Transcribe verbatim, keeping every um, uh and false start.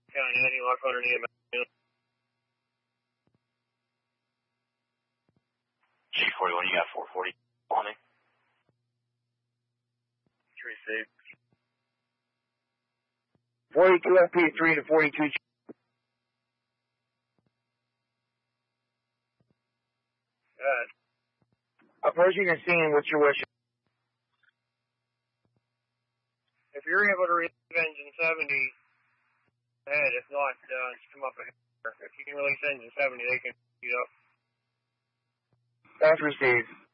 County Andy, Lock one hundred eight. G forty-one, you got four forty on me? Received. forty-two F P three to forty-two. Good. Approaching the scene, what's your wish? If you're able to reach engine seventy ahead, if not, uh, just come up ahead. If you can release engine seventy, they can, you know. That's received.